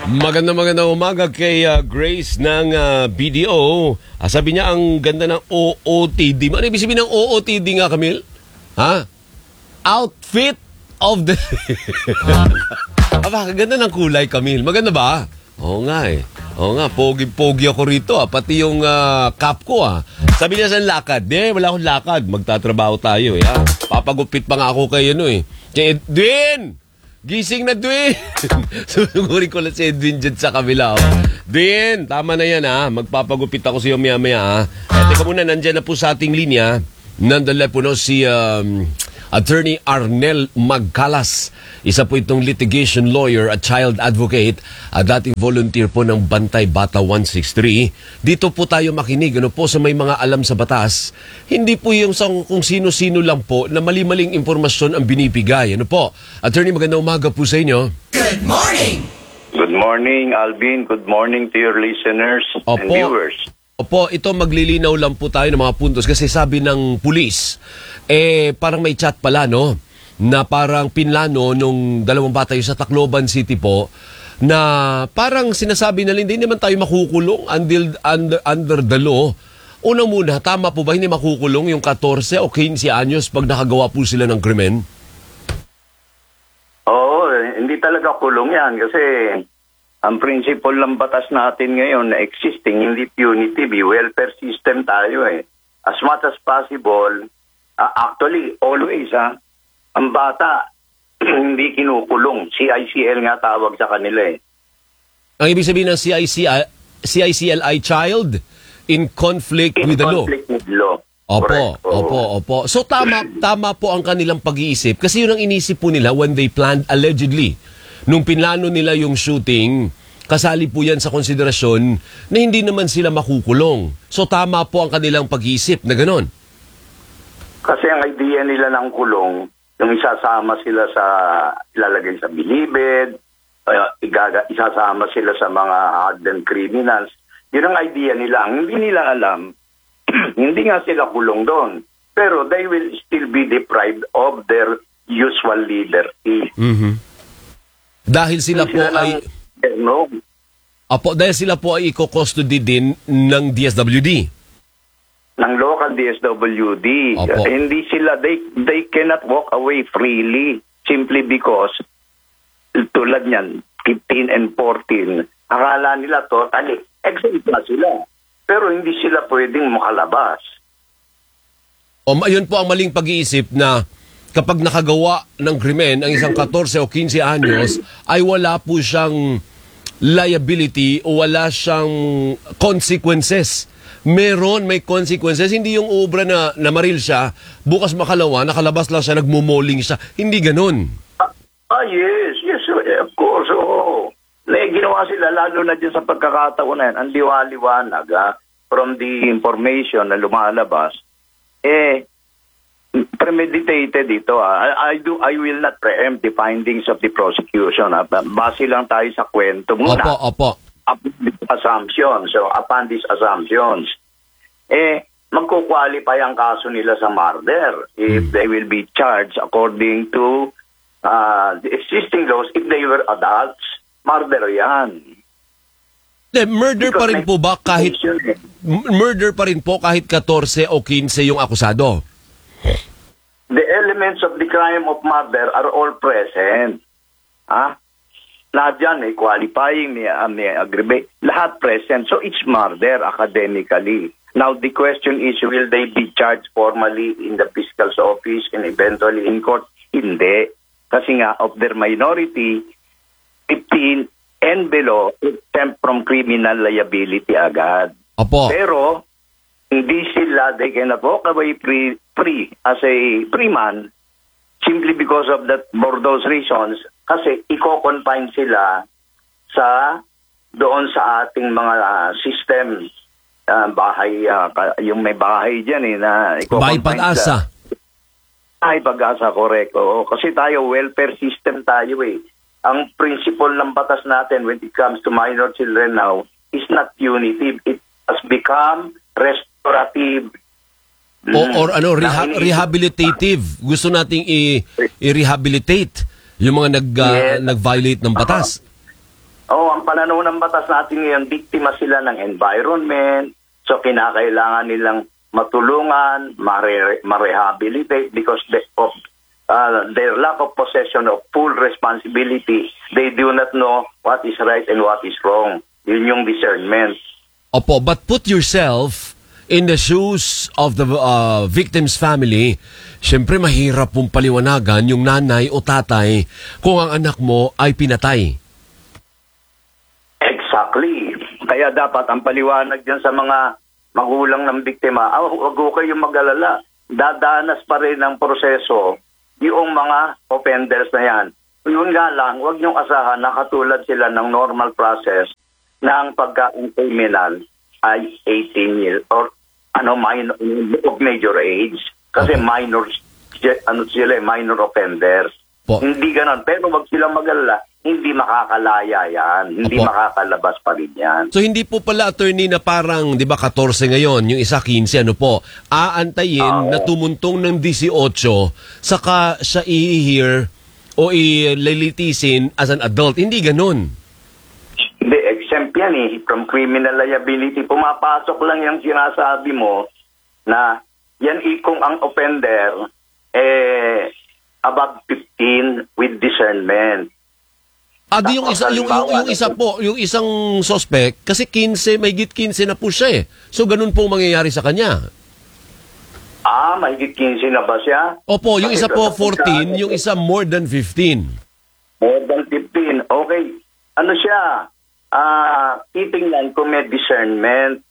Magandang umaga kay Grace ng BDO. Sabi niya ang ganda ng OOTD. Ano ibig sabihin ng OOTD nga, Camille? Ha? Outfit of the... Ganda ng kulay, Camille. Maganda ba? Oo nga eh. Oo nga, pogi-pogi ako rito. Pati yung cap ko. Sabi niya sa lakad. Wala akong lakad. Magtatrabaho tayo. Papagupit pa nga ako kay kay Edwin! Gising na, Edwin! Susugurin ko lang si Edwin dyan sa kabila. Edwin, tama na yan magpapagupit ako sa iyo maya-maya. Teka muna, nandyan na po sa ating linya. Nandala po si Attorney Arnel Magcalas. Isa po itong litigation lawyer at child advocate at dating volunteer po ng Bantay Bata 163. Dito po tayo makinig po sa may mga alam sa batas. Hindi po yung kung sino-sino lang po na mali-maling impormasyon ang binibigay. Po? Attorney, magandang umaga po sa inyo. Good morning! Good morning, Alvin. Good morning to your listeners and viewers. Opo, ito maglilinaw lang po tayo ng mga puntos kasi sabi ng pulis, parang may chat pala, na parang pinlano nung dalawang bata yung sa Tacloban City po, na parang sinasabi na hindi naman tayo makukulong under the law. Una muna, tama po ba hindi makukulong yung 14 o 15 anyos pag nakagawa po sila ng krimen? Oo, hindi talaga kulong yan kasi ang principle ng batas natin ngayon na existing, hindi punitive, welfare system tayo As much as possible, actually, always, ang bata, hindi kinukulong. CICL nga tawag sa kanila Ang ibig sabihin ng CICLI, child in conflict with the law. In conflict with law. Opo. So tama po ang kanilang pag-iisip. Kasi yun ang inisip po nila when they planned allegedly. Nung pinlano nila yung shooting, kasali po yan sa konsiderasyon na hindi naman sila makukulong. So tama po ang kanilang pag-iisip na ganon. Kasi ang idea nila ng kulong, yung isasama sila sa, ilalagay sa bilibid, isasama sila sa mga hardened criminals. Yun ang idea nila. Ang hindi nila alam, hindi nga sila kulong doon. Pero they will still be deprived of their usual liberty. Mm-hmm. Dahil sila po ay... dahil sila po ay i-custody din ng DSWD. Ng local DSWD. Hindi sila, they cannot walk away freely simply because tulad niyan, 15 and 14, akala nila totally exempt na sila. Pero hindi sila pwedeng makalabas. Ayun po ang maling pag-iisip na kapag nakagawa ng krimen ang isang 14 o 15 anyos ay wala po siyang liability o wala siyang consequences. May consequences. Hindi yung obra na namaril siya, bukas makalawa, nakalabas lang siya, nagmumoling siya. Hindi ganun. Yes, of course. Ginawa sila, lalo na dyan sa pagkakataon na yan, ang liwanag from the information na lumalabas, premeditated ito. I will not preempt the findings of the prosecution. Base lang tayo sa kwento muna. Opo. Assumptions. So, upon these assumptions, magkukwalify ang kaso nila sa murder if they will be charged according to the existing laws. If they were adults, murder yan. Murder pa rin po ba kahit... Murder pa rin po kahit 14 o 15 yung akusado? The elements of the crime of murder are all present. Lahat yan, may qualifying, may aggravate. Lahat present. So it's murder academically. Now the question is, will they be charged formally in the fiscal's office and eventually in court? Hindi. Kasi nga, of their minority, 15 and below, exempt from criminal liability agad. Opo. Pero, hindi sila, they cannot walk away free as a free man simply because of that, for those reasons, kasi i-confine sila doon sa ating mga system, bahay, yung may bahay dyan na Bahay Pag-asa. Bahay Pag-asa, correct. Kasi tayo, welfare system tayo Ang principle ng batas natin when it comes to minor children now is not punitive. It has become restorative. Or rehabilitative. Gusto nating i-rehabilitate yung mga nag-violate ng batas. ang pananaw ng batas natin ngayon, biktima sila ng environment, so kinakailangan nilang matulungan, ma-rehabilitate because of their lack of possession of full responsibility. They do not know what is right and what is wrong. Yun yung discernment. Opo, but put yourself in the shoes of the victim's family. Siyempre, mahirap pong paliwanagan yung nanay o tatay kung ang anak mo ay pinatay. Exactly. Kaya dapat ang paliwanag dyan sa mga magulang ng biktima, huwag kayong mag-alala. Dadanas pa rin ang proseso yung mga offenders na yan. Yun nga lang, huwag niyong asahan na katulad sila ng normal process na ang pagka-criminal ay 18 years or minor, of major age. Kasi minor offenders. Po. Hindi ganon. Pero wag silang mag-alala, hindi makakalaya yan. Hindi makakalabas pa rin yan. So hindi po pala, attorney, na parang, di ba, 14 ngayon, yung isa 15, aantayin na tumuntong ng 18, saka siya i-hear o ililitisin as an adult. Hindi ganun. Hindi, exempt yan from criminal liability. Pumapasok lang yung sinasabi mo na yan kung ang offender above 15 with discernment. Di yung isang suspect, kasi 15, may git 15 na po siya eh. So ganun po mangyayari sa kanya. May git 15 na ba siya? Opo, yung isa po 14, yung isa more than 15. More than 15. Okay. Ano siya? Titingnan kung may discernment.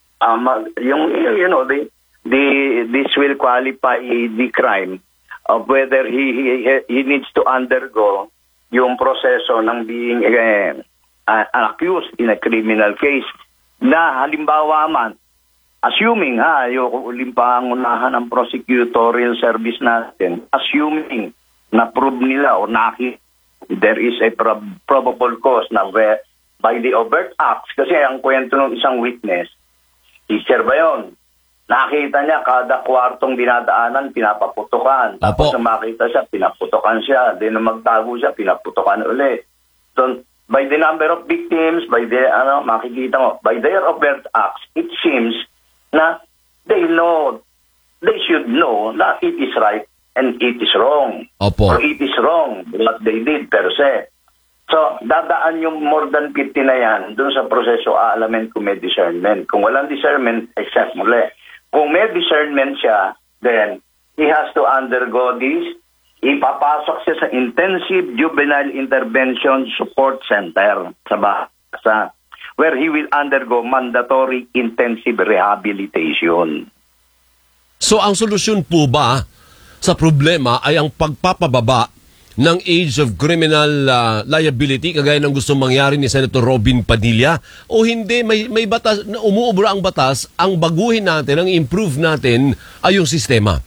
This will qualify the crime of whether he needs to undergo yung proseso ng being accused in a criminal case na halimbawa man, assuming yung pangunahan ng prosecutorial service natin, assuming na prove nila o there is a probable cause na by the overt acts, kasi ang kwento ng isang witness, teacher ba yun? Nakita niya kada kwartong dinadaanan, pinapaputukan. Tapos nung makita siya, pinaputukan siya. Then nung magtago siya, pinaputukan ulit. So, by the number of victims, by the, makikita mo, by their overt acts, it seems na they should know that it is right and it is wrong. Opo. Or it is wrong what they did per se. So, dadaan yung more than 50 na yan dun sa proseso, aalamin kung may discernment. Kung walang discernment, except muli. Kung may discernment siya, then he has to undergo this. Ipapasok siya sa Intensive Juvenile Intervention Support Center sa Bahasa, where he will undergo mandatory intensive rehabilitation. So ang solusyon po ba sa problema ay ang pagpapababa ng age of criminal liability kagaya ng gusto mangyari ni Senator Robin Padilla, o hindi, may batas na umuubra ang batas, ang baguhin natin, ang improve natin ay yung sistema?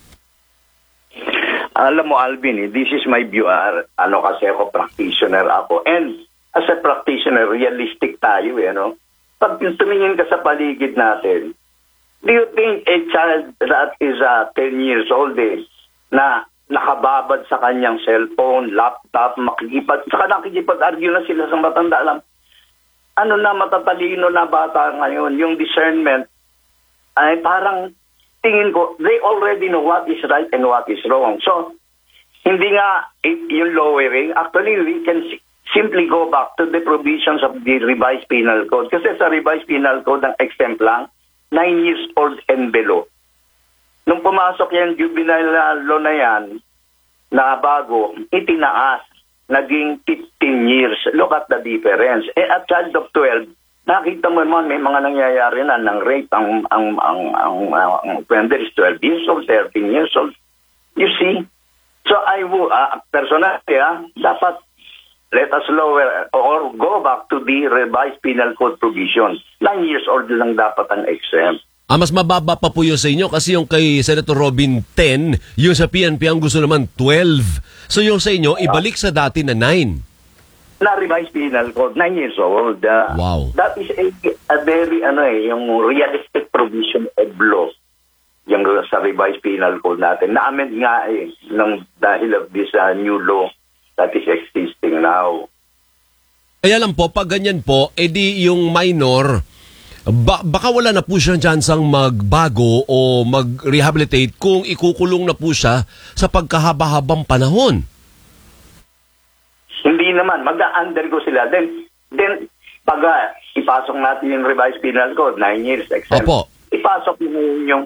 Alam mo, Alvin, this is my view. Kasi ako, practitioner ako. And as a practitioner, realistic tayo. Pag tumingin ka sa paligid natin, do you think a child that is 10 years old na nakababad sa kanyang cellphone, laptop, nakikipag-argue na sila sa matanda lang. Matatalino na bata ngayon, yung discernment, ay parang tingin ko, they already know what is right and what is wrong. So, hindi nga yung lowering, actually we can simply go back to the provisions of the revised penal code. Kasi sa revised penal code, ang exempt lang, 9 years old and below. Nung pumasok yung juvenile law na yan, na bago, itinaas, naging 15 years. Look at the difference. At child of 12, nakita mo naman may mga nangyayari na ng rape. Ang offender is 12 years old, 13 years old. You see? So I would, personally, dapat let us lower or go back to the revised penal code provision. 9 years old lang dapat ang exempt. Mas mababa pa po yun sa inyo kasi yung kay Senator Robin 10, yung sa PNP ang gusto naman 12. So yung sa inyo, ibalik sa dati na 9. Na revised penal code, 9 years old. Wow. That is a very, yung realistic provision of law. Yung sa revised penal code natin. Na-amend nga dahil of this new law that is existing now. Kaya lang po, pag ganyan po, edi yung minor, baka wala na po siyang chansang magbago o mag-rehabilitate kung ikukulong na po siya sa pagkahaba-habang panahon. Hindi naman, mag-undergo sila. Then pag ipasok natin yung revised penal code, 9 years, exempt. Opo. Ipasok mo yung,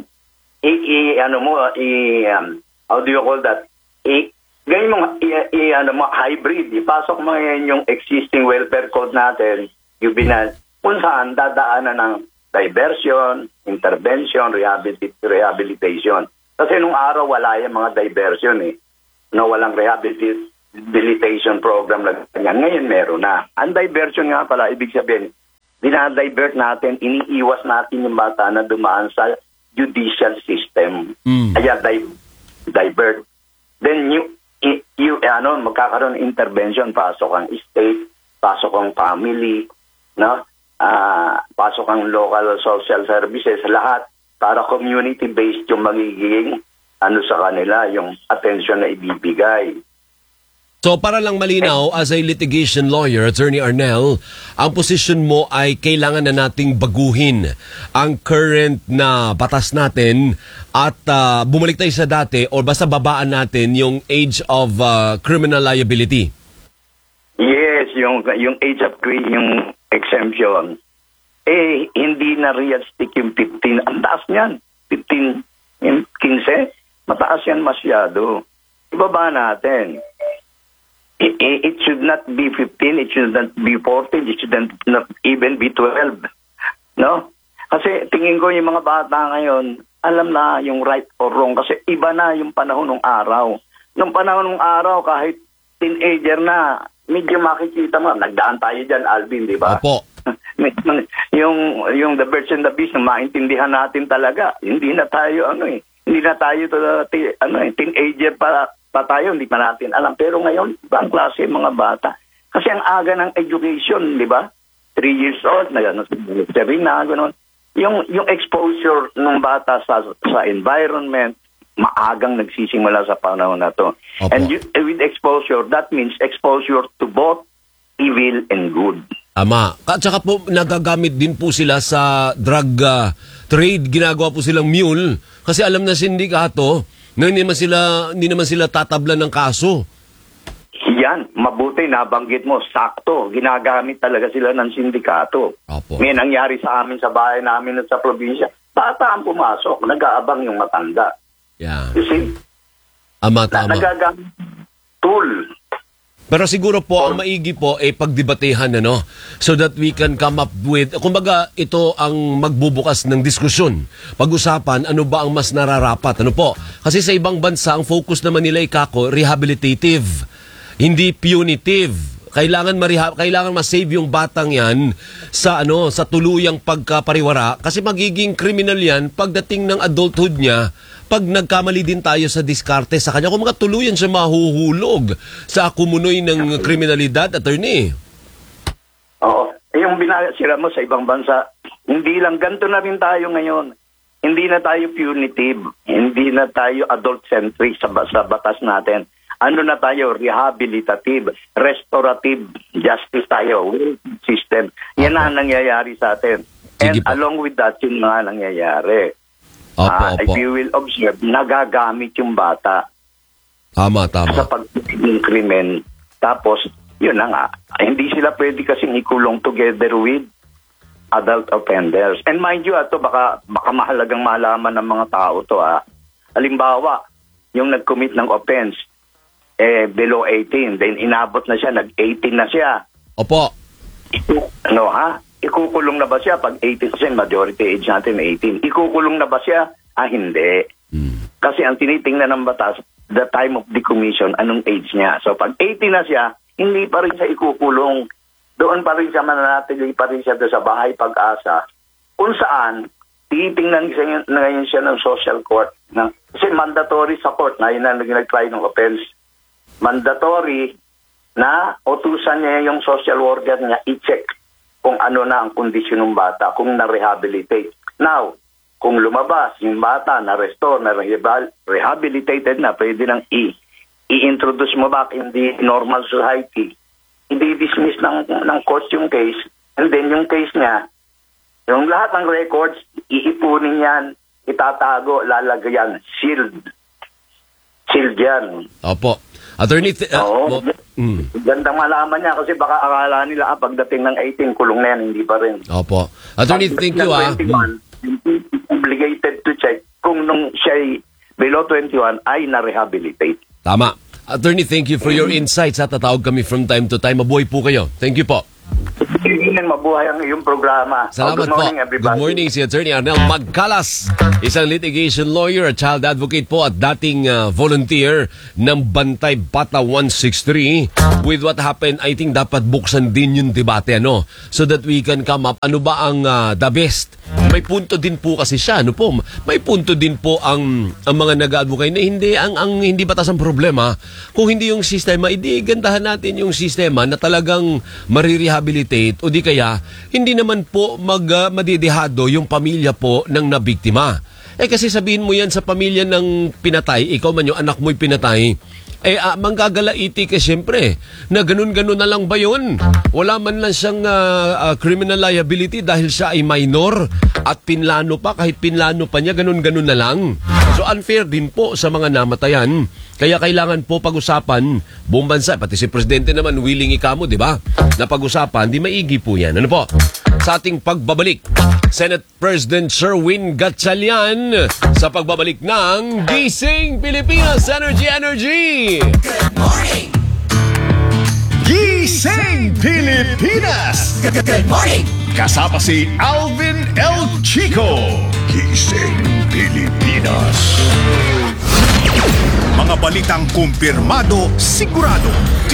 how do you call that? Ganyan mo, hybrid. Ipasok mo yung existing welfare code natin, juvenile, kung saan dadaanan ng diversion, intervention, rehabilitation. Kasi nung araw wala yung mga diversion No, walang rehabilitation program na ganyan. Ngayon meron na. Ang diversion nga pala, ibig sabihin, dinadivert natin, iniiwas natin yung bata na dumaan sa judicial system. Kaya divert. Then magkakaroon intervention, pasok ang state, pasok ang family, no? Pasok ang local social services, lahat para community-based yung magiging sa kanila, yung attention na ibibigay. So para lang malinaw, as a litigation lawyer, Attorney Arnel, ang posisyon mo ay kailangan na nating baguhin ang current na batas natin at bumalik tayo sa dati o basta babaan natin yung age of criminal liability. Yes, yung age of yung exemption. Hindi na realistic yung 15. Ang taas niyan. 15, 15. Mataas yan masyado. Ibaba natin. It should not be 15, it should not be 14, it should not even be 12. No? Kasi tingin ko yung mga bata ngayon, alam na yung right or wrong kasi iba na yung panahon ng araw. Nung panahon ng araw, kahit teenager na, medyo makikita mo, nagdaan tayo dyan, Alvin, di ba? Opo. yung The Birds and the Bees, maintindihan natin talaga. Hindi na tayo, hindi na tayo teenager pa tayo, hindi pa natin alam. Pero ngayon, ibang klase mga bata. Kasi ang aga ng education, di ba? 3 years old, gano'n. Yung exposure ng bata sa environment, maagang nagsisimula sa panahon na to. Opo. And with exposure, that means exposure to both evil and good. Ama. At saka po, nagagamit din po sila sa drug trade. Ginagawa po silang mule. Kasi alam na sindikato na hindi naman sila tatablan ng kaso. Yan, mabuti nabanggit mo, sakto. Ginagamit talaga sila ng sindikato. Opo. May nangyari sa amin sa bahay namin at sa probinsya. Bata ang pumasok, nag-aabang yung matanda. Yeah. You see? Ama, tama. Nagagamit tool. Pero siguro po, ang maigi po ay pagdebatehan, so that we can come up with, kumbaga, ito ang magbubukas ng diskusyon. Pag-usapan, ano ba ang mas nararapat? Ano po? Kasi sa ibang bansa, ang focus naman nila rehabilitative, hindi punitive. Kailangan ma-save yung batang yan sa tuluyang pagkapariwara kasi magiging criminal yan pagdating ng adulthood niya. Pag nagkamali din tayo sa diskarte sa kanya, kung mga tuluyan siya mahuhulog sa akumunoy ng kriminalidad, attorney. Oo. Yung binasira mo sa ibang bansa, hindi lang ganito na rin tayo ngayon. Hindi na tayo punitive, hindi na tayo adult-centric sa batas natin. Ano na tayo? Rehabilitative, restorative justice tayo, system. Yan na ang nangyayari sa atin. And along with that, yun nga nangyayari. Opo. If you will observe, nagagamit yung bata. Tama. Sa pagpipigil krimen. Tapos, yun na nga, hindi sila pwede kasing ikulong together with adult offenders. And mind you, ito baka mahalagang malaman ng mga tao to. Halimbawa, yung nag-commit ng offense, below 18, then inabot na siya, nag-18 na siya. Opo. Ikukulong na ba siya pag 18%, majority age natin 18? Ikukulong na ba siya? Hindi. Kasi ang tinitingnan ng batas, the time of the commission, anong age niya. So pag 18 na siya, hindi pa rin siya ikukulong. Doon pa rin siya, mananatili pa rin siya sa bahay pag-asa. Kung saan, titingnan ngayon siya ng social court. Kasi mandatory sa court na yun na nag-try ng offense. Mandatory na utusan niya yung social worker niya i-check kung ano na ang kondisyon ng bata, kung na-rehabilitate. Now, kung lumabas yung bata, na-restore, na-rehabilitated na, pwede nang i-introduce mo back in the normal society. i-dismiss ng court yung case, and then yung case niya, yung lahat ng records, iipunin yan, itatago, lalagyan, sealed. Sealed yan. Opo. Attorney, Oo. Gandang malaman niya kasi baka akala nila pagdating ng 18, kulong na yan, hindi pa rin. Opo. Attorney, thank you. 21, obligated to check kung nung siya below 21 ay na-rehabilitate. Tama. Attorney, thank you for your insights. Tatawag kami from time to time. Mabuhay po kayo. Thank you po. Mabuhay ang iyong programa. Salamat Good morning, po. everybody. Good morning, si Attorney Arnel Magcalas, isang litigation lawyer at child advocate po at dating volunteer ng Bantay Bata 163. With what happened, I think dapat buksan din yung debate, ano? So that we can come up, ano ba ang the best? May punto din po kasi siya, ano po? May punto din po ang mga nag-advocate na hindi, ang hindi batas ang problema. Kung hindi yung sistema, hindi gandahan natin yung sistema na talagang marirehabilitate o di kaya hindi naman po madidihado yung pamilya po ng nabiktima. Kasi sabihin mo yan sa pamilya ng pinatay, ikaw man yung anak mo'y pinatay, manggagalaiti ka siyempre na ganun-ganun na lang ba yun? Wala man lang siyang criminal liability dahil siya ay minor at pinlano pa, kahit pinlano pa niya, ganun-ganun na lang. So unfair din po sa mga namatayan. Kaya kailangan po pag-usapan buong bansa, pati si Presidente naman willing ikamo, di ba? Na pag-usapan, di maigi po yan. Ano po? Sa ating pagbabalik, Senate President Sherwin Gatchalian sa pagbabalik ng Gising Pilipinas Energy! Good morning! Gising Pilipinas! Good morning! Kasama si Alvin El Chico. Gising Pilipinas. Mga balitang kumpirmado, sigurado.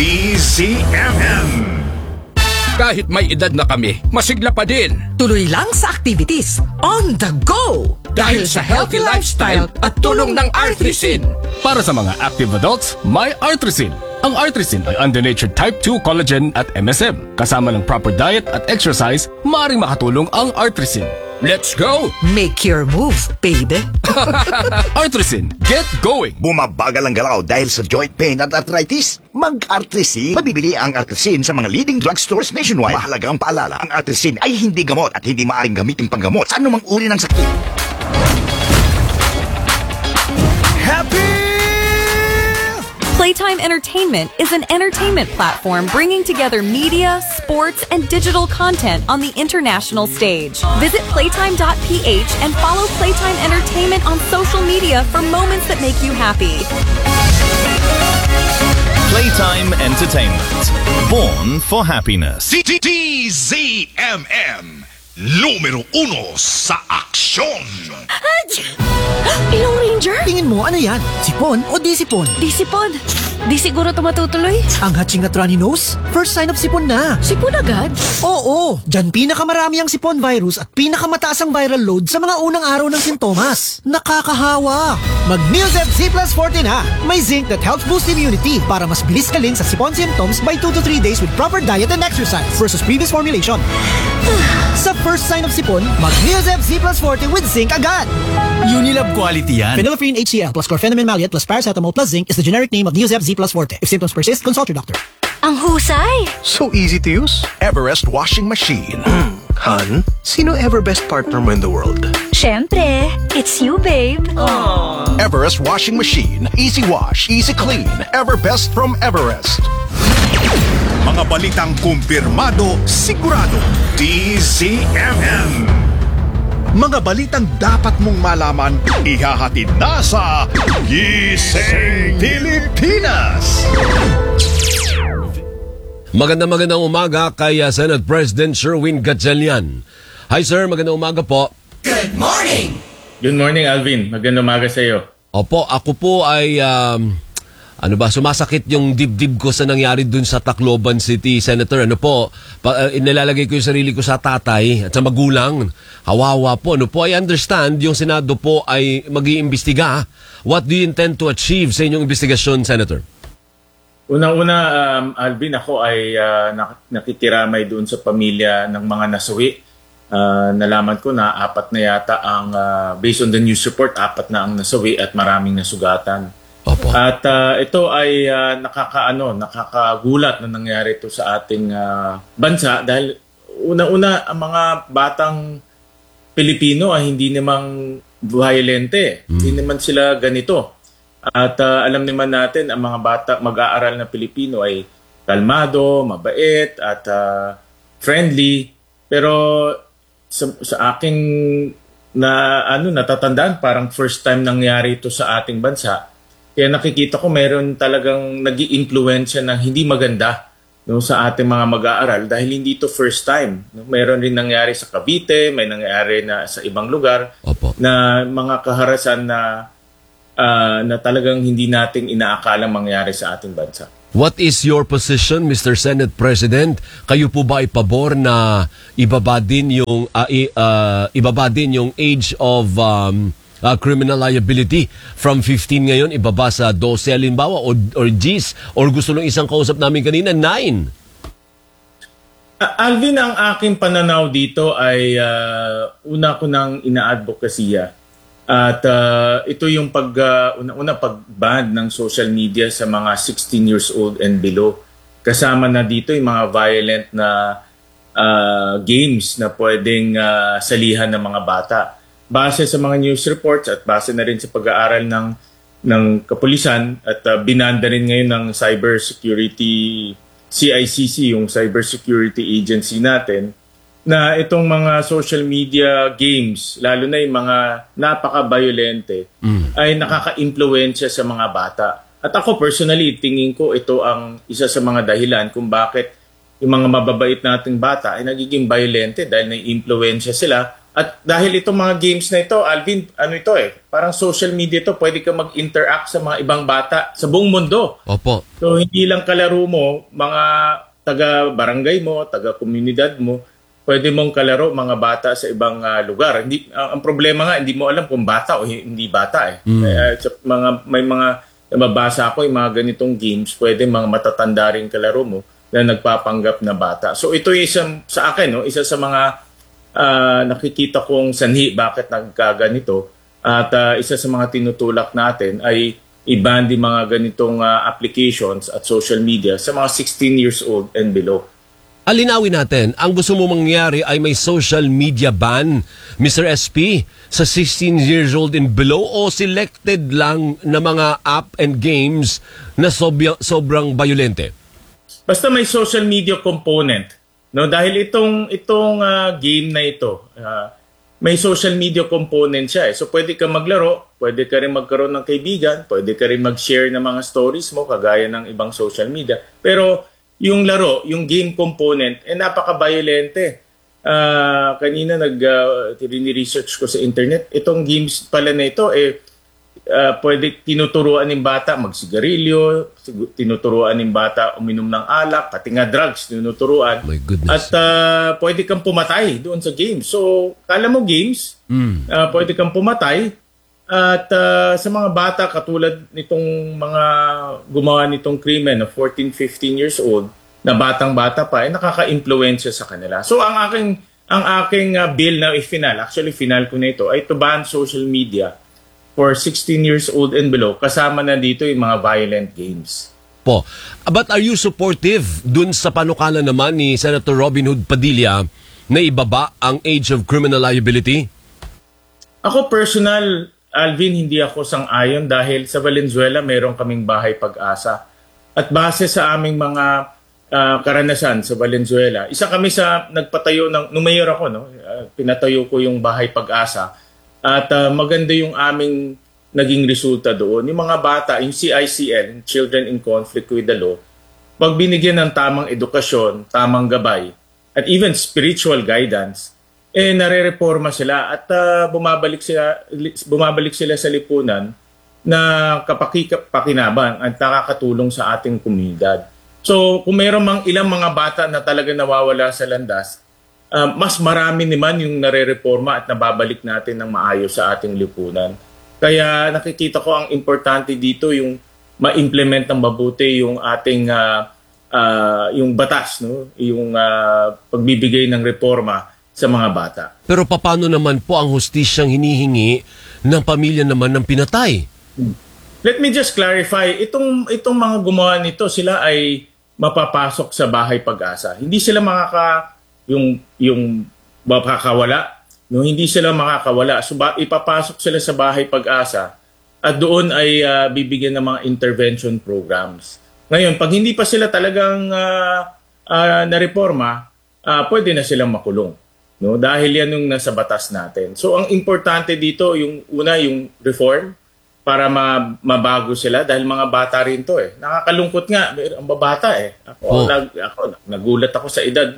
DZMM. Kahit may edad na kami, masigla pa din. Tuloy lang sa activities. On the go! Dahil sa healthy lifestyle at tulong ng Artrisin. Para sa mga active adults, may Artrisin. Ang Artrisin ay under-natured type 2 collagen at MSM. Kasama ng proper diet at exercise, maaaring makatulong ang Artrisin. Let's go! Make your move, baby. Artrisin, get going! Bumabagal ang galaw dahil sa joint pain at arthritis? Mag-Artrisin. Mabibili ang Artrisin sa mga leading drugstores nationwide. Mahalagang paalala, ang Artrisin ay hindi gamot at hindi maaaring gamitin panggamot sa anumang uri ng sakit. Happy! Playtime Entertainment is an entertainment platform bringing together media, sports, and digital content on the international stage. Visit playtime.ph and follow Playtime Entertainment on social media for moments that make you happy. Playtime Entertainment. Born for happiness. DZMM. Numero 1 sa aksyon. Ilong Ranger? Tingin mo, ano yan? Sipon o di sipon? Di sipon. Di siguro ito matutuloy. Ang hatching at runny nose? First sign of sipon na. Sipon agad? Oo, dyan pinakamarami ang sipon virus at pinakamataas ang viral load sa mga unang araw ng sintomas. Nakakahawa. Mag-Neosep Z Plus Forte na. May zinc that helps boost immunity para mas bilis galing sa sipon symptoms by 2 to 3 days with proper diet and exercise versus previous formulation. Sa first sign of sipon, mag-Neosep Z Plus Forte with zinc agad. Unilab quality yan. Phenylephrine HCl plus chlorpheniramine maleate plus paracetamol plus zinc is the generic name of Neosep Z Plus Forte. If symptoms persist, consult your doctor. Ang husay! So easy to use. Everest washing machine. Han, sino ever best partner mo in the world? Siyempre, it's you, babe. Everest washing machine. Easy wash, easy clean. Everbest from Everest. Mga balitang kumpirmado, sigurado. DZMM. Mga balitang dapat mong malaman, ihahatid na sa Gising Pilipinas. Magandang umaga kay Senate President Sherwin Gatchalian. Hi sir, magandang umaga po. Good morning! Good morning, Alvin. Magandang umaga sa iyo. Opo, ako po ay sumasakit yung dibdib ko sa nangyari dun sa Tacloban City, Senator. Inilalagay ko yung sarili ko sa tatay at sa magulang. Hawawa po. I understand yung Senado po ay mag-iimbestiga. What do you intend to achieve sa inyong investigasyon, Senator? Unang-una, Alvin, ako ay nakikiramay doon sa pamilya ng mga nasawi. Nalaman ko na 4 na yata ang, based on the news report, 4 na ang nasawi at maraming nasugatan. Opo. At ito ay nakakagulat na nangyari ito sa ating bansa dahil una-una ang mga batang Pilipino ay hindi namang violente. Hindi naman sila ganito. At alam naman natin ang mga bata mag-aaral na Pilipino ay kalmado, mabait at friendly. Pero sa aking natatandaan parang first time nangyari ito sa ating bansa. Kaya nakikita ko meron talagang nag-i-influensya ng hindi maganda sa ating mga mag-aaral dahil hindi ito first time. Meron rin nangyari sa Cavite, may nangyari na sa ibang lugar. Opo. Na mga kaharasan na talagang hindi natin inaakalang mangyari sa ating bansa. What is your position, Mr. Senate President? Kayo po ba ay pabor na ibaba din yung age of criminal liability from 15 ngayon ibaba sa 12 halimbawa or G's, or gusto nung isang kausap namin kanina 9? Alvin, ang aking pananaw dito ay una ko nang ina-advokasya. At ito yung pag-ban ng social media sa mga 16 years old and below. Kasama na dito yung mga violent na games na pwedeng salihan ng mga bata. Base sa mga news reports at base na rin sa pag-aaral ng kapulisan at binanda rin ngayon ng cybersecurity CICC, yung cybersecurity agency natin, na itong mga social media games, lalo na yung mga napaka-violente, ay nakaka-impluwensya sa mga bata. At ako personally, tingin ko ito ang isa sa mga dahilan kung bakit yung mga mababait nating bata ay nagiging violente dahil nai-impluwensya sila. At dahil itong mga games na ito, Alvin, parang social media ito, pwede ka mag-interact sa mga ibang bata sa buong mundo. Opo. So hindi lang kalaro mo, mga taga-barangay mo, taga-komunidad mo, pwede mong kalaro mga bata sa ibang lugar. Ang problema nga, hindi mo alam kung bata o hindi bata. May mga nababasa ako, yung mga ganitong games, pwede mga matatanda rin kalaro mo na nagpapanggap na bata. So ito yung sa akin, isa sa mga nakikita kong sanhi bakit nagkaganito at isa sa mga tinutulak natin ay i-ban din mga ganitong applications at social media sa mga 16 years old and below. Alinawin natin, ang gusto mo mangyari ay may social media ban, Mr. SP, sa 16 years old and below o selected lang na mga app and games na sobrang violente? Basta may social media component. No, dahil itong game na ito, may social media component siya. So pwede ka maglaro, pwede ka rin magkaroon ng kaibigan, pwede ka rin mag-share ng mga stories mo kagaya ng ibang social media. Pero yung laro, yung game component, napaka-violente. Kanina research ko sa internet, itong games pala na ito, pwede tinuturuan ng bata magsigarilyo, tinuturuan ng bata uminom ng alak, pati nga drugs tinuturuan. My goodness. At pwede kang pumatay doon sa games. So, kala mo games, pwede kang pumatay. At sa mga bata katulad nitong mga gumawa nitong krimen na 14, 15 years old, na batang-bata pa, nakaka-impluwensya sa kanila. So, ang aking bill na final ko na ito, ay to ban social media for 16 years old and below, kasama na dito yung mga violent games. Po. But are you supportive dun sa panukala naman ni Senator Robin Hood Padilla na ibaba ang age of criminal liability? Ako personal, Alvin, hindi ako sang-ayon dahil sa Valenzuela mayroon kaming bahay Pag-asa. At base sa aming mga karanasan sa Valenzuela, isa kami sa nagpatayo nung mayor ako, pinatayo ko yung bahay Pag-asa. At maganda yung aming naging resulta doon. Yung mga bata, yung CICL, Children in Conflict with the Law, pag binigyan ng tamang edukasyon, tamang gabay, at even spiritual guidance, nare-reforma sila at bumabalik sila sa lipunan na kapakipakinabang at nakakatulong sa ating komunidad. So kung mayroon mang ilang mga bata na talaga nawawala sa landas, mas marami naman yung nare-reforma at nababalik natin ng maayos sa ating lipunan. Kaya nakikita ko ang importante dito yung ma-implement ng mabuti yung ating yung batas, yung pagbibigay ng reforma sa mga bata. Pero paano naman po ang hustisyang hinihingi ng pamilya naman ng pinatay? Let me just clarify, itong mga gumawa nito, sila ay mapapasok sa Bahay Pag-asa. Hindi sila yung makakawala. No, hindi sila makakawala. So ipapasok sila sa Bahay Pag-asa at doon ay bibigyan ng mga intervention programs. Ngayon, pag hindi pa sila talagang nareforma, pwede na silang makulong. No, dahil yan yung nasa batas natin. So ang importante dito, yung reform, para mabago sila dahil mga bata rin to eh. Nakakalungkot nga, ang babata eh. Ako nagulat ako sa edad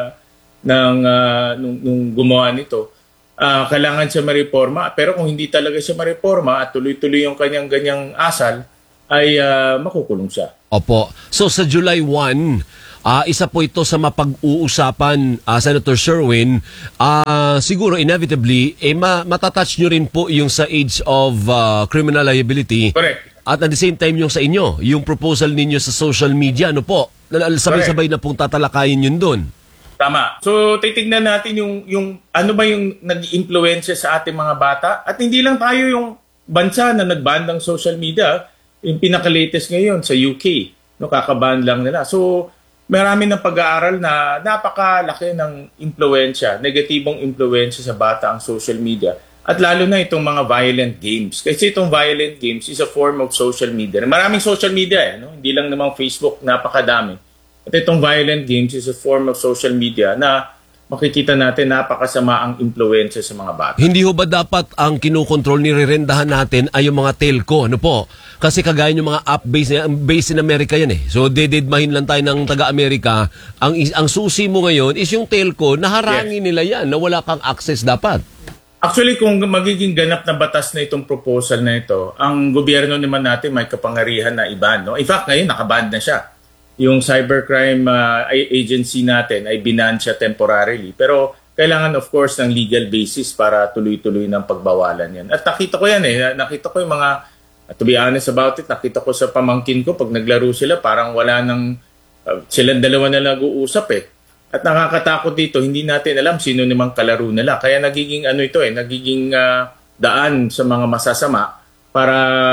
nung gumawa nito. Kailangan siya mareforma, pero kung hindi talaga siya mareforma at tuloy-tuloy yung kanyang asal, ay makukulong siya. Opo. So sa July 1, isa po ito sa mapag-uusapan, Senator Sherwin. Siguro, inevitably, matatouch nyo rin po yung sa age of criminal liability. Correct. At at the same time, yung sa inyo, yung proposal ninyo sa social media, ano po? Sabay-sabay na pong tatalakayin yun doon. Tama. So, titignan natin yung ano ba yung nag-influensya sa ating mga bata. At hindi lang tayo yung bansa na nag-ban ng social media. Yung pinaka-latest ngayon sa UK. No, kakaban lang nila. So, marami ng pag-aaral na napakalaki ng impluwensya, negatibong impluwensya sa bata ang social media. At lalo na itong mga violent games. Kasi itong violent games is a form of social media. Maraming social media eh. No? Hindi lang namang Facebook, napakadami. At itong violent games is a form of social media na makikita natin napakasama ang impluwensya sa mga bata. Hindi ho ba dapat ang kinukontrol ni rerendahan natin ay yung mga telco? Ano po? Kasi kagaya yung mga app based in America yan eh. So dededmahin lang tayo ng taga-Amerika. Ang susi mo ngayon is yung telco, naharangin nila yan na wala kang access dapat. Actually, kung magiging ganap na batas na itong proposal na ito, ang gobyerno naman natin may kapangyarihan na iban. No? In fact, ngayon nakaban na siya. Yung cybercrime agency natin ay binan siya temporarily. Pero kailangan of course ng legal basis para tuloy-tuloy ng pagbawalan yan. At nakita ko yan eh. Nakita ko yung mga, to be honest about it, nakita ko sa pamangkin ko pag naglaro sila parang wala nang, silang dalawa na nag-uusap eh. At nakakatakot dito, hindi natin alam sino namang kalaro nila. Kaya nagiging nagiging daan sa mga masasama para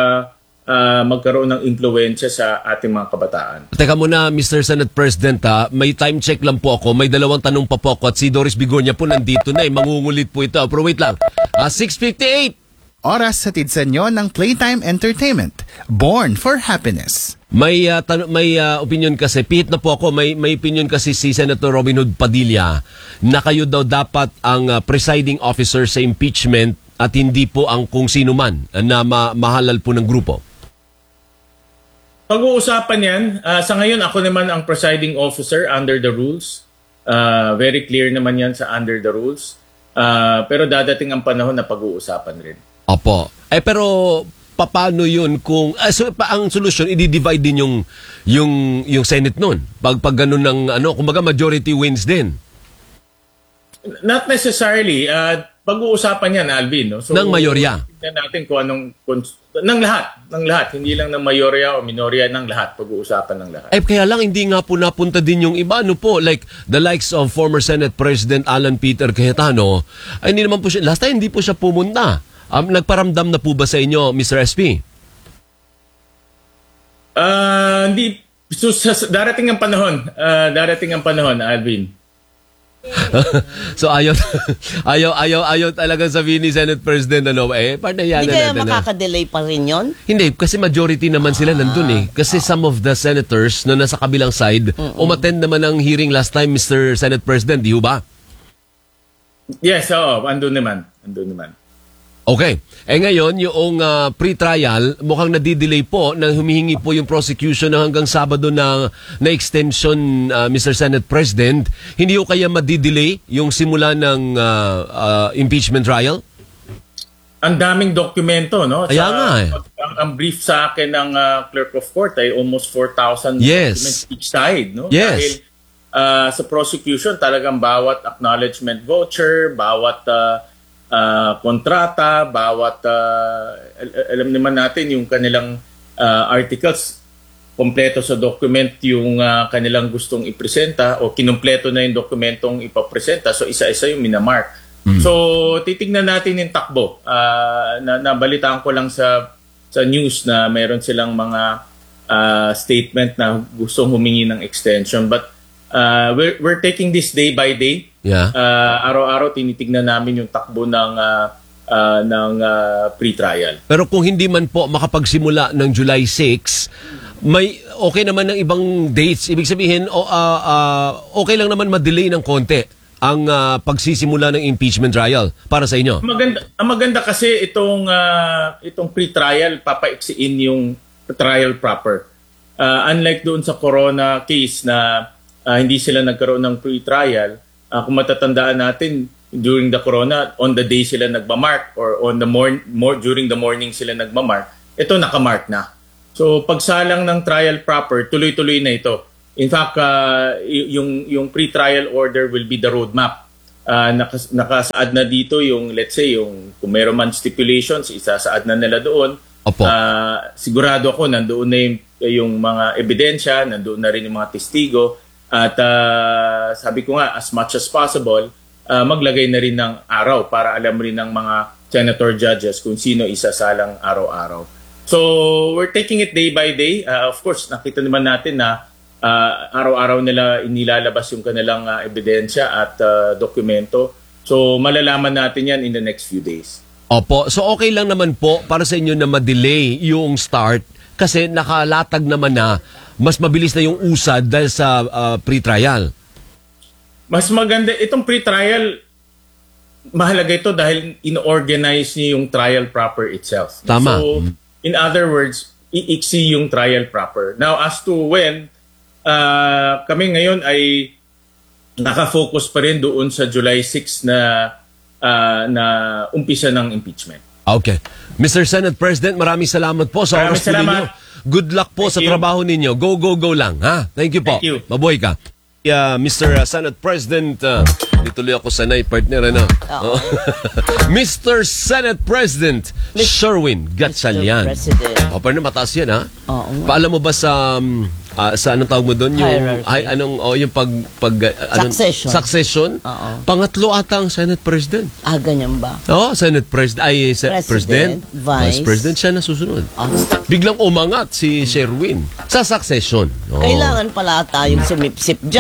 magkaroon ng impluwensya sa ating mga kabataan. Teka muna, Mr. Senate President, may time check lang po ako. May dalawang tanong pa po ako at si Doris Bigonya po nandito na. Mangungulit po ito. Pero wait lang. 6:58. Oras hatid sa inyo ng Playtime Entertainment. Born for Happiness. May opinion kasi, pihit na po ako, may opinion kasi si Senator Robin Hood Padilla na kayo daw dapat ang presiding officer sa impeachment at hindi po ang kung sino man na mahalal po ng grupo. Pag-uusapan yan, sa ngayon ako naman ang presiding officer under the rules. Very clear naman yan sa under the rules. Pero dadating ang panahon na pag-uusapan rin. Opo. Pero paano yun kung ang solusyon i-divide din yung Senate noon? Pag ganun ng kumbaga majority wins din. Not necessarily. Pag-uusapan yan, Alvin. No? So, ng mayorya. Tignan natin kung anong ng lahat, hindi lang ng mayorya o minorya, ng lahat, pag-uusapan ng lahat. Kaya lang hindi nga po napunta din yung iba, po, like the likes of former Senate President Alan Peter Cayetano, ay hindi naman po siya, last time hindi po siya pumunta. Nagparamdam na po ba sa inyo, Mr. SP? Hindi, darating ang panahon, Alvin. So ayaw talagang sabihin ni Senate President hindi kaya makaka-delay pa rin yun? Hindi, kasi majority naman sila nandun kasi some of the senators na nasa kabilang side umattend naman ng hearing last time, Mr. Senate President, di ba? Yes, andun naman. Okay. Ngayon, yung pre-trial, mukhang nadidelay po na humihingi po yung prosecution na hanggang Sabado na extension, Mr. Senate President. Hindi ko kaya madidelay yung simula ng impeachment trial? Ang daming dokumento, no? Kaya nga Ang brief sa akin ng clerk of court ay almost 4,000 documents each side, no? Yes. Dahil sa prosecution, talagang bawat acknowledgement voucher, bawat kontrata, bawat alam naman natin yung kanilang articles, kompleto sa document yung kanilang gustong ipresenta o kinumpleto na yung dokumentong ipapresenta, so isa-isa yung minamark. So titignan natin yung takbo. Nabalitaan ko lang sa news na meron silang mga statement na gustong humingi ng extension. But we're taking this day by day. Yeah. Araw-araw tinitignan namin yung takbo ng pre-trial. Pero kung hindi man po makapagsimula ng July 6, may okay naman ng ibang dates. Ibig sabihin, okay lang naman ma-delay ng konti ang pagsisimula ng impeachment trial para sa inyo. Ang maganda kasi itong pre-trial, papaiksiin yung trial proper. Unlike doon sa corona case na hindi sila nagkaroon ng pre-trial, kung matatandaan natin, during the corona, on the day sila nagmamark or on the during the morning sila nagmamark, ito nakamark na. So pagsalang ng trial proper, tuloy-tuloy na ito. In fact, yung pre-trial order will be the roadmap. Nakasaad na dito yung, let's say, yung kung meron man stipulations, isasaad na nila doon. Sigurado ako nandoon na yung mga ebidensya, nandoon na rin yung mga testigo. At sabi ko nga, as much as possible, maglagay na rin ng araw para alam rin ng mga senator judges kung sino isasalang araw-araw. So, we're taking it day by day. Of course, nakita naman natin na araw-araw nila inilalabas yung kanilang ebidensya at dokumento. So, malalaman natin yan in the next few days. Opo. So, okay lang naman po para sa inyo na ma-delay yung start kasi nakalatag naman na mas mabilis na yung usad dahil sa pre-trial. Mas maganda. Itong pre-trial, mahalaga ito dahil in-organize niyo yung trial proper itself. Tama. So, in other words, iiksi yung trial proper. Now, as to when, kami ngayon ay nakafocus pa rin doon sa July 6 na umpisa ng impeachment. Okay. Mr. Senate President, maraming salamat po sa oras po ninyo. Good luck po sa trabaho ninyo. Go, go, go lang. Ha? Thank you po. Thank you. Mabuhay ka. Mr. Senate President, dituloy ako sanay, partner, ano? Mr. Senate President Sherwin Gatchalian. O, paano mataas yan, ha? Paalam mo ba sa anong tawag mo doon? Yung succession? Pangatlo ata ang Senate President. Ganyan ba? Senate President. President. Vice President siya na susunod. Biglang umangat si Sherwin sa succession. Kailangan pala tayong sumipsip dyan.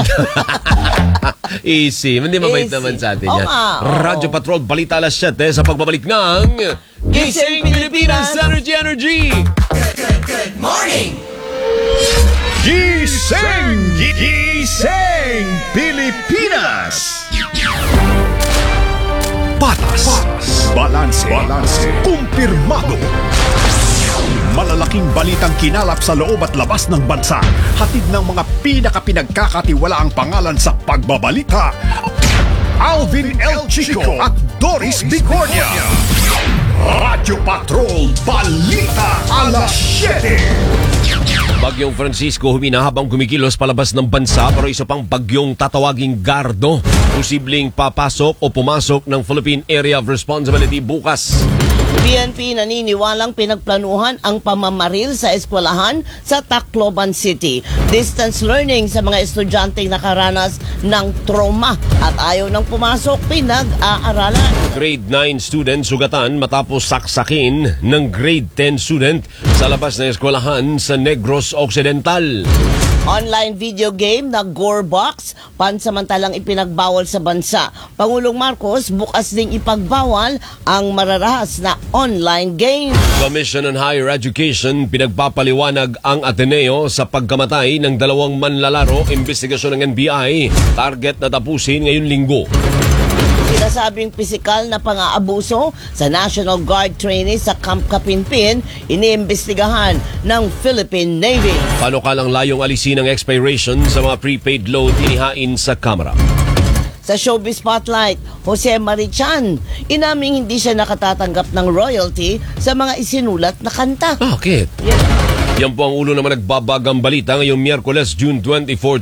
Easy. Hindi mabait naman sa atin yan. Radyo Patrol, balita alas 7 sa pagbabalik ng Gising Pilipinas Energy! Good morning! Gising! Gising Pilipinas! Patas, balanse, kumpirmado. Malalaking balitang kinalap sa loob at labas ng bansa. Hatid ng mga pinakapinagkakatiwalaang pangalan sa pagbabalita. Alvin L. Chico at Doris Bigornia. Radyo Patrol, balita alas 7. Bagyong Francisco huminahabang kumikilos palabas ng bansa pero isa pang bagyong tatawaging Gardo. Posibleng papasok o pumasok ng Philippine Area of Responsibility bukas. PNP naniniwalang pinagplanuhan ang pamamaril sa eskwelahan sa Tacloban City. Distance learning sa mga estudyanteng nakaranas ng trauma at ayaw nang pumasok, pinag-aaralan. Grade 9 student sugatan matapos saksakin ng grade 10 student sa labas ng eskwelahan sa Negros Occidental. Online video game na Gore Box, pansamantalang ipinagbawal sa bansa. Pangulong Marcos bukas ding ipagbawal ang mararahas na online game. Commission on Higher Education pinagpapaliwanag ang Ateneo sa pagkamatay ng 2 manlalaro. Investigasyon ng NBI. Target na tapusin ngayong linggo. Sinasabing pisikal na pang-aabuso sa National Guard trainee sa Camp Kapinpin, iniimbestigahan ng Philippine Navy. Panukalang layong alisin ang expiration sa mga prepaid load inihain sa Kamara. Sa Showbiz Spotlight, Jose Marichan, inaming hindi siya nakatatanggap ng royalty sa mga isinulat na kanta. Bakit? Yan po ang ulo naman nagbabagang balita ngayong Miyerkules, June 24,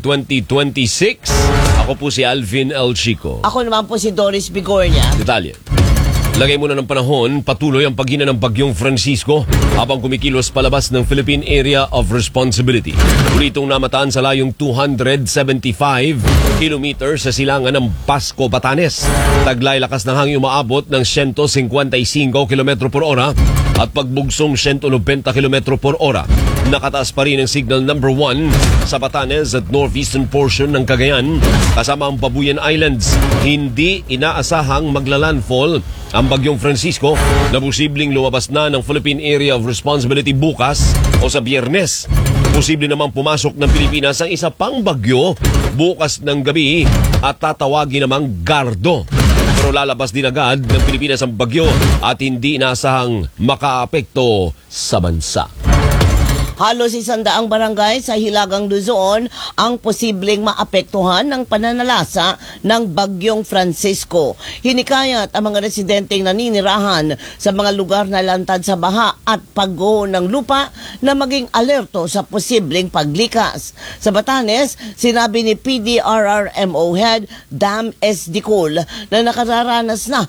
2026. Ako po si Alvin L. Chico. Ako naman po si Doris Bigornia. Detalye. Lagay muna ng panahon, patuloy ang paghina ng bagyong Francisco habang kumikilos palabas ng Philippine Area of Responsibility. Uritong namataan sa layong 275 kilometers sa silangan ng Pasco, Batanes. Taglay lakas ng hangin umaabot ng 155 km per ora at pagbugsong 190 km per ora. Nakataas pa rin ang signal number 1 sa Batanes at northeastern portion ng Cagayan kasama ang Babuyan Islands. Hindi inaasahang maglalandfall ang bagyong Francisco na posibleng lumabas na ng Philippine Area of Responsibility bukas o sa Biyernes. Posible namang pumasok ng Pilipinas ang isa pang bagyo bukas ng gabi at tatawagin namang Gardo. Pero lalabas din agad ng Pilipinas ang bagyo at hindi inaasahang makaapekto sa bansa. Halos 100 barangay sa Hilagang Luzon ang posibleng maapektuhan ng pananalasa ng Bagyong Francisco. Hinikayat ang mga residenteng naninirahan sa mga lugar na lantad sa baha at pagguho ng lupa na maging alerto sa posibleng paglikas. Sa Batanes, sinabi ni PDRRMO Head Dam S. Dicol na nakararanas na